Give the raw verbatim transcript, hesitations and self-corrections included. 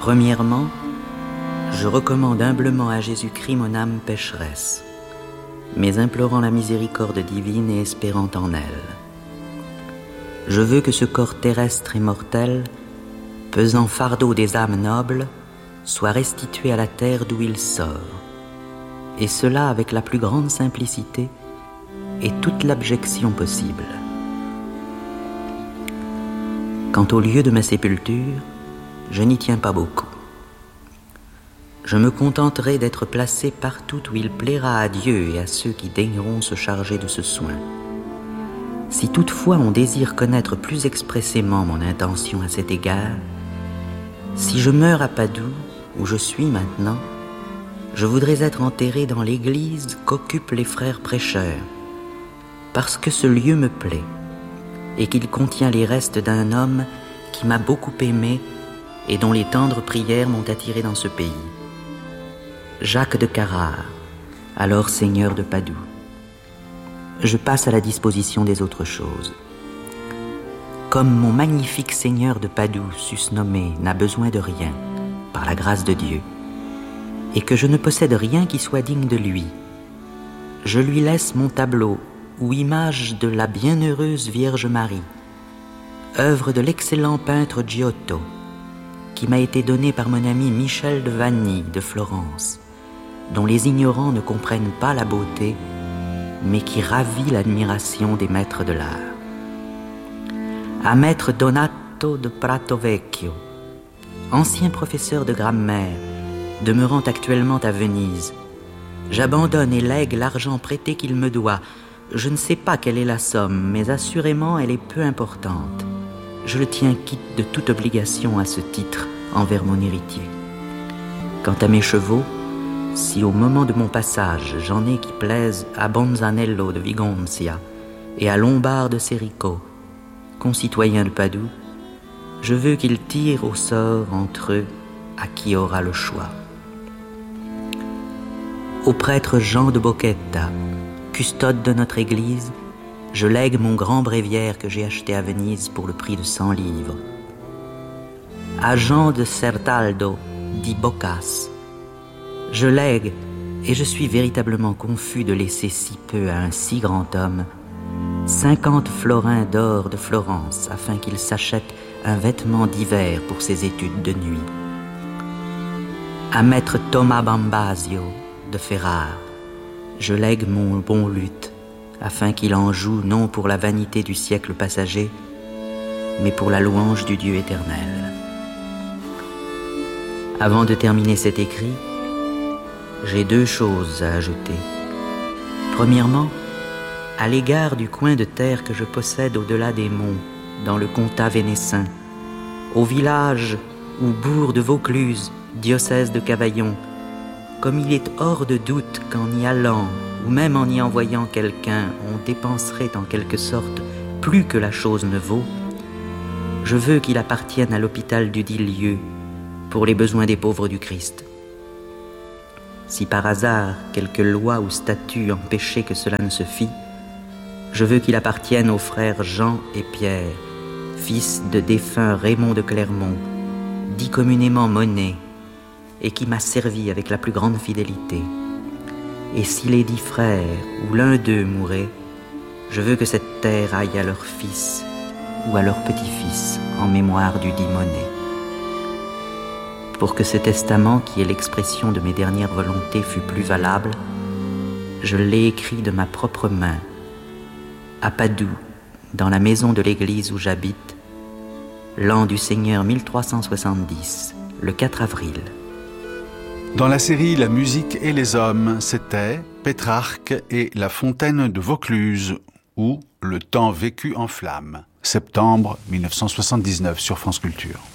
Premièrement, je recommande humblement à Jésus-Christ mon âme pécheresse, mais implorant la miséricorde divine et espérant en elle. Je veux que ce corps terrestre et mortel, pesant fardeau des âmes nobles, soit restitué à la terre d'où il sort, et cela avec la plus grande simplicité et toute l'abjection possible. Quant au lieu de ma sépulture, je n'y tiens pas beaucoup. Je me contenterai d'être placé partout où il plaira à Dieu et à ceux qui daigneront se charger de ce soin. Si toutefois on désire connaître plus expressément mon intention à cet égard, si je meurs à Padoue, où je suis maintenant, je voudrais être enterré dans l'église qu'occupent les frères prêcheurs, parce que ce lieu me plaît, et qu'il contient les restes d'un homme qui m'a beaucoup aimé et dont les tendres prières m'ont attiré dans ce pays. Jacques de Carrare, alors seigneur de Padoue. Je passe à la disposition des autres choses. Comme mon magnifique seigneur de Padoue, susnommé, n'a besoin de rien, par la grâce de Dieu, et que je ne possède rien qui soit digne de lui, je lui laisse mon tableau ou image de la bienheureuse Vierge Marie, œuvre de l'excellent peintre Giotto, qui m'a été donné par mon ami Michel de Vanni de Florence, dont les ignorants ne comprennent pas la beauté, mais qui ravit l'admiration des maîtres de l'art. À maître Donato de Pratovecchio, ancien professeur de grammaire, demeurant actuellement à Venise, j'abandonne et lègue l'argent prêté qu'il me doit. Je ne sais pas quelle est la somme, mais assurément elle est peu importante. Je le tiens quitte de toute obligation à ce titre envers mon héritier. Quant à mes chevaux, si au moment de mon passage j'en ai qui plaisent à Bonzanello de Vigonzia et à Lombard de Serico, concitoyens de Padoue, je veux qu'ils tirent au sort entre eux à qui aura le choix. Au prêtre Jean de Bocchetta, custode de notre église, je lègue mon grand bréviaire que j'ai acheté à Venise pour le prix de cent livres. À Jean de Certaldo di Boccas, je lègue, et je suis véritablement confus de laisser si peu à un si grand homme, cinquante florins d'or de Florence afin qu'il s'achète un vêtement d'hiver pour ses études de nuit. À maître Thomas Bambasio de Ferrare, je lègue mon bon luth afin qu'il en joue non pour la vanité du siècle passager, mais pour la louange du Dieu éternel. Avant de terminer cet écrit, j'ai deux choses à ajouter. Premièrement, à l'égard du coin de terre que je possède au-delà des monts, dans le comtat vénessin, au village ou bourg de Vaucluse, diocèse de Cavaillon, comme il est hors de doute qu'en y allant, ou même en y envoyant quelqu'un, on dépenserait en quelque sorte plus que la chose ne vaut, je veux qu'il appartienne à l'hôpital du dit lieu pour les besoins des pauvres du Christ. Si par hasard quelque loi ou statut empêchait que cela ne se fît, je veux qu'il appartienne aux frères Jean et Pierre, fils de défunt Raymond de Clermont, dit communément Monet, et qui m'a servi avec la plus grande fidélité. Et si les dix frères ou l'un d'eux mourait, je veux que cette terre aille à leur fils ou à leur petit-fils en mémoire du dit Monet. Pour que ce testament, qui est l'expression de mes dernières volontés, fût plus valable, je l'ai écrit de ma propre main, à Padoue, dans la maison de l'église où j'habite, l'an du Seigneur mille trois cent soixante-dix, le quatre avril. Dans la série La musique et les hommes, c'était Pétrarque et la fontaine de Vaucluse, ou Le temps vécu en flammes, septembre mille neuf cent soixante-dix-neuf sur France Culture.